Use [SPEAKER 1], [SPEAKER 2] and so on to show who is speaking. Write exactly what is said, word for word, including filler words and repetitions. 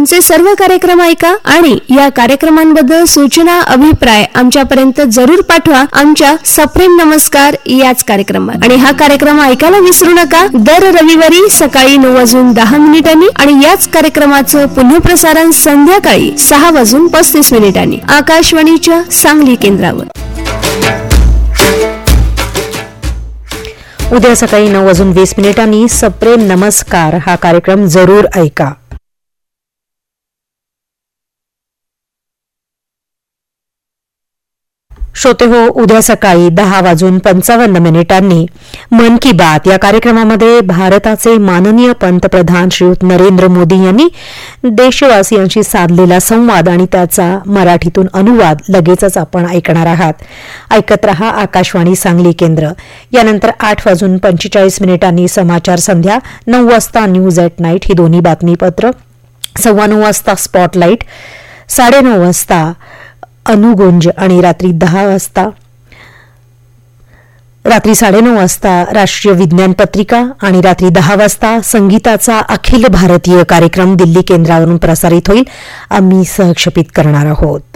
[SPEAKER 1] आमचे सर्व कार्यक्रम ऐका आणि या कार्यक्रमांबद्दल सूचना अभिप्राय आमच्यापर्यंत जरूर पाठवा आमच्या सप्रेम नमस्कार याच कार्यक्रमात. आणि हा कार्यक्रम ऐकायला विसरू नका दर रविवारी सकाळी नऊ वाजून दहा मिनिटांनी आणि याच कार्यक्रमाचं पुनःप्रसारण संध्याकाळी सहा वाजून पस्तीस मिनिटांनी आकाशवाणीच्या सांगली केंद्रावर.
[SPEAKER 2] उद्या सकाळी नऊ वाजून वीस मिनिटांनी सप्रेम नमस्कार हा कार्यक्रम जरूर ऐका. श्रोते हो, उद्या सकाळी दहा वाजून पंचावन्न मिनिटांनी मन की बात या कार्यक्रमामध्ये भारताचे माननीय पंतप्रधान श्रीयुत नरेंद्र मोदी यांनी देशवासियांशी साधलेला संवाद आणि त्याचा मराठीतून अनुवाद लगेचच आपण ऐकणार आहात. ऐकत रहा आकाशवाणी सांगली केंद्र. यानंतर आठ वाजून पंचेचाळीस मिनिटांनी समाचार संध्या, नऊ वाजता न्यूज एट नाईट ही दोन्ही बातमीपत्र, सव्वा नऊ वाजता स्पॉटलाईट, साडेनऊ वाजता अनुगुंज आणि रात्री दहा वाजता रात्री साडेनऊ वाजता राष्ट्रीय विज्ञान पत्रिका आणि रात्री दहा वाजता संगीताचा अखिल भारतीय कार्यक्रम दिल्ली केंद्रावरून प्रसारित होईल. आम्ही सहक्षेपित करणार आहोत.